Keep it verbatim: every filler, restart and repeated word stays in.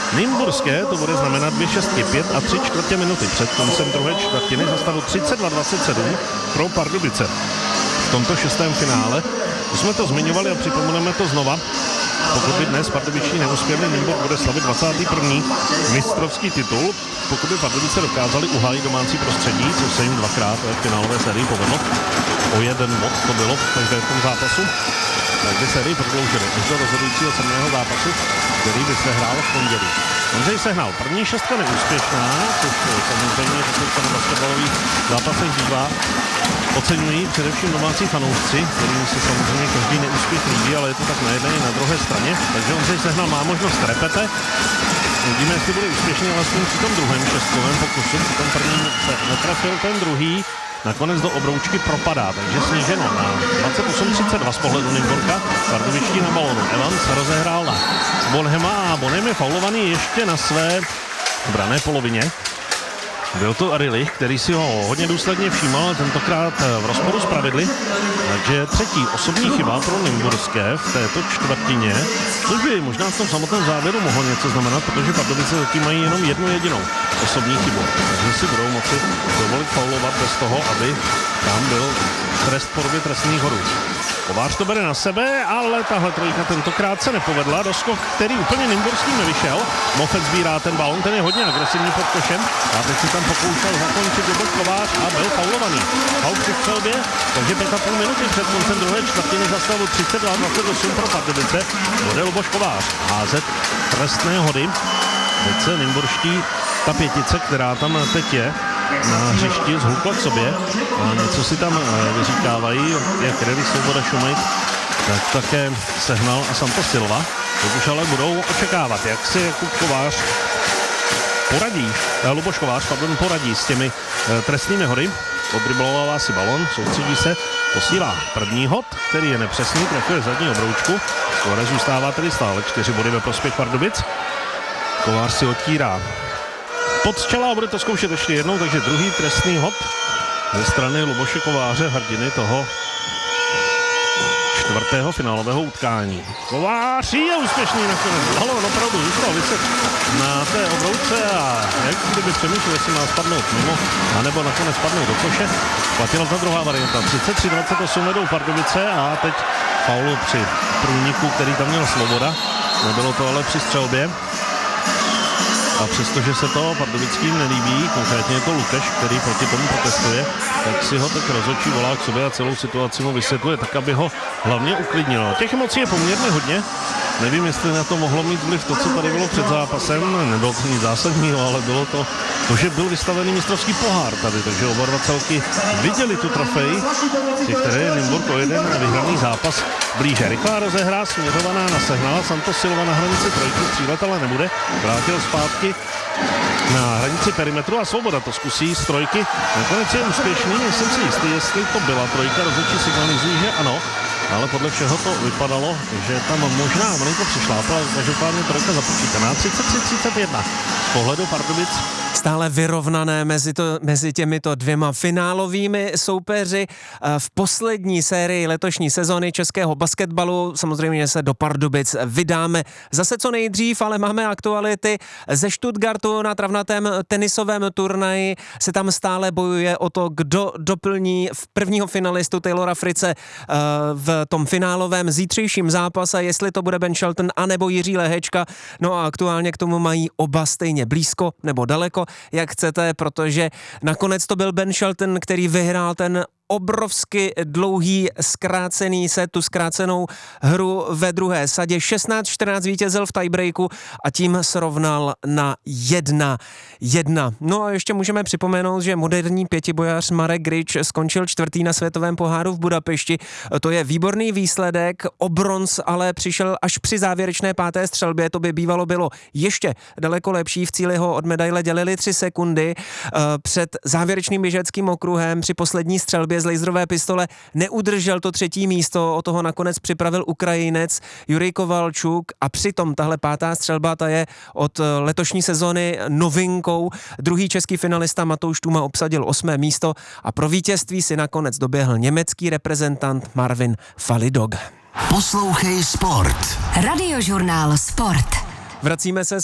Nymburské to bude znamenat dvě šestky pět a tři čtvrtě minuty před koncem druhé čtvrtiny za stavu třicet dva dvacet sedm pro Pardubice. V tomto šestém finále, už jsme to zmiňovali a připomeneme to znova, pokud by dnes Pardubičtí neuspěli, Nymburk bude slavit dvacátý první mistrovský titul. Pokud by Pardubice dokázali uhájit domácí prostředí, což se jim dvakrát v finálové sérii povedlo, o jeden bod to bylo každé v tom zápasu, tak by sérii prodloužili až do rozhodujícího sedmého zápasu, který by se hrál v pondělí. Ondřej Sehnal, první šestka neúspěšná, což samozřejmě se na basketbalových zápasech bývá. Oceňují především domácí fanoušci, kterým se samozřejmě každý neúspěch líbí, ale je to tak na jedné i na druhé straně. Takže Ondřej Sehnal má možnost repete. Uvidíme, jestli bude úspěšný, alespoň při tom druhém šestkovém pokusu. Při tom prvním se netrafil, ten druhý nakonec do obroučky propadá, takže sníženo na dvacet osm třicet dva z pohledu Nymburka. Pardubičtí na balonu. Evans rozehrál na Bonhema a Bonhem je faulovaný ještě na své branné polovině. Byl to Arilich, který si ho hodně důsledně všímal, tentokrát v rozporu s pravidly. Takže třetí osobní chyba pro Nymburské v této čtvrtině, což by možná v tom samotném závěru mohlo něco znamenat, protože Pardubice zatím mají jenom jednu jedinou osobní chybu. Takže si budou moci dovolit faulovat bez toho, aby tam byl trest v podobě trestných hodů. Kovář to bere na sebe, ale tahle trojka tentokrát se nepovedla. Doskok, který úplně Nymburským nevyšel. Mofet sbírá ten balon, ten je hodně agresivní pod košem. A teď si tam pokoušel zakončit Luboš Kovář a byl faulovaný. Faul při střelbě, takže pět a půl minuty před koncem druhé čtvrtiny za stavu třicet dva dvacet osm pro Pardubice. Bude Luboš Kovář házet trestné hody. Teď se nymburští, ta pětice, která tam teď je na hřišti, zhulkla k sobě a něco si tam vyříkávají, jak Redy Svoboda Šumejt, tak také Sehnal a Santos Silva. Teď už ale budou očekávat, jak si Jakub Kovář poradí, Luboš Kovář, pardon, poradí s těmi trestnými hody. Odryblovává si balon, soustředí se, posílá první hod, který je nepřesný, trefuje zadní obroučku. Skóre zůstává tedy stále čtyři body ve prospěch Pardubic. Kovář si odtírá pod čela a bude to zkoušet ještě jednou, takže druhý trestný hod ze strany Luboše Kováře, hrdiny toho čtvrtého finálového utkání. Kovář je úspěšný nakonec. Balón opravdu zůstal vyset na té obrouce a jak kdyby přemýšlel, jestli má spadnout mimo, anebo nakonec spadnout do koše. Platila ta druhá varianta. třicet tři dvacet osm vedou Pardubice a teď faul při průniku, který tam měl Svoboda. Nebylo to ale při střelbě. A přestože se to pardubickým nelíbí, konkrétně je to Lukeš, který proti tomu protestuje, tak si ho teď rozhodčí volá k sobě a celou situaci mu vysvětluje tak, aby ho hlavně uklidnilo. Těch emocí je poměrně hodně. Nevím, jestli na to mohlo mít vliv to, co tady bylo před zápasem. Nebylo to nic zásadního, ale bylo to to, že byl vystavený mistrovský pohár tady, takže oba dva celky viděli tu trofej, při které je Nymburk o jeden vyhraný zápas blíže. Rychlá rozehra směřovaná na Sehnala, Santos Silva na hranici trojky, střílet ale nebude, vrátil zpátky na hranici perimetru a Svoboda to zkusí z trojky. Nakonec je úspěšný, nejsem si jistý, jestli to byla trojka, rozhodčí signalizují, že ano, ale podle všeho to vypadalo, že tam možná malinko přišlápla, každopádně trojka započítaná. třicet tři třicet jedna z pohledu Pardubic. Stále vyrovnané mezi, to, mezi těmito dvěma finálovými soupeři. V poslední sérii letošní sezony českého basketbalu samozřejmě se do Pardubic vydáme zase co nejdřív, ale máme aktuality ze Stuttgartu. Na travnatém tenisovém turnaji se tam stále bojuje o to, kdo doplní v prvního finalistu Taylora Fritze v tom finálovém zítřejším zápase, jestli to bude Ben Shelton anebo Jiří Lehečka. No a aktuálně k tomu mají oba stejně blízko nebo daleko, jak chcete, protože nakonec to byl Ben Shelton, který vyhrál ten obrovsky dlouhý zkrácený set, tu zkrácenou hru ve druhé sadě. šestnáct čtrnáct vítězil v tiebreaku a tím srovnal na jedna jedna. No a ještě můžeme připomenout, že moderní pětibojař Marek Grič skončil čtvrtý na světovém poháru v Budapešti. To je výborný výsledek, o bronz ale přišel až při závěrečné páté střelbě, to by bývalo bylo ještě daleko lepší, v cíli ho od medaile dělili tři sekundy. Před závěrečným běžeckým okruhem při poslední střelbě z laserové pistole neudržel to třetí místo, o toho nakonec připravil Ukrajinec Jurij Kovalčuk a přitom tahle pátá střelba, ta je od letošní sezony novinkou. Druhý český finalista Matouš Tuma obsadil osmé místo a pro vítězství si nakonec doběhl německý reprezentant Marvin Falidog. Poslouchej Sport. Radiožurnál Sport. Vracíme se